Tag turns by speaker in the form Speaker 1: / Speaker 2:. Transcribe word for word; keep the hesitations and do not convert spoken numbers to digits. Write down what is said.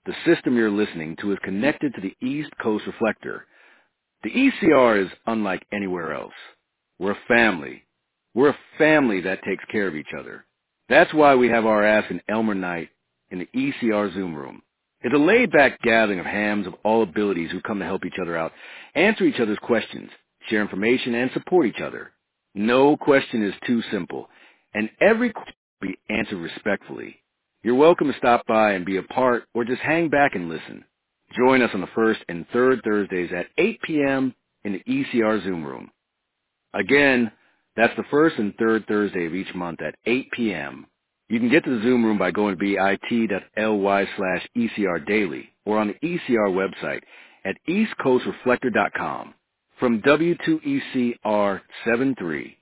Speaker 1: The system you're listening to is connected to the East Coast Reflector. The E C R is unlike anywhere else. We're a family. We're a family that takes care of each other. That's why we have our Ask an Elmer night in the E C R Zoom room. It's a laid-back gathering of hams of all abilities who come to help each other out, answer each other's questions, share information, and support each other. No question is too simple, and every question will be answered respectfully. You're welcome to stop by and be a part, or just hang back and listen. Join us on the first and third Thursdays at eight p.m. in the E C R Zoom room. Again, that's the first and third Thursday of each month at eight p.m. You can get to the Zoom room by going to bit.ly slash ECR daily or on the E C R website at east coast reflector dot com. From W two E C R seven three,